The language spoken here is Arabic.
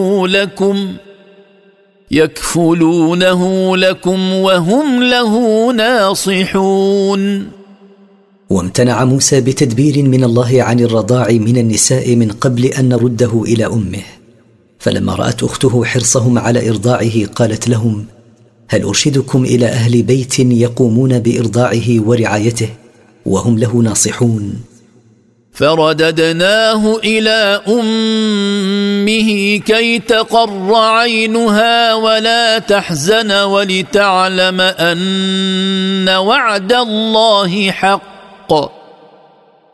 يكفلونه لكم وهم له ناصحون. وامتنع موسى بتدبير من الله عن الرضاع من النساء من قبل أن نرده إلى أمه، فلما رأت أخته حرصهم على إرضاعه قالت لهم: هل أرشدكم إلى أهل بيت يقومون بإرضاعه ورعايته وهم له ناصحون؟ فرددناه إلى أمه كي تقر عينها ولا تحزن ولتعلم أن وعد الله حق